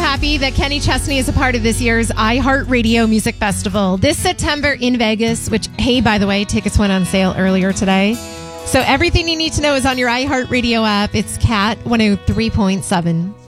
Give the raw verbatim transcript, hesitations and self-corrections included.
happy that Kenny Chesney is a part of this year's iHeartRadio Music Festival this September in Vegas, which, hey, by the way, tickets went on sale earlier today. So everything you need to know is on your iHeartRadio app. It's Cat one oh three point seven.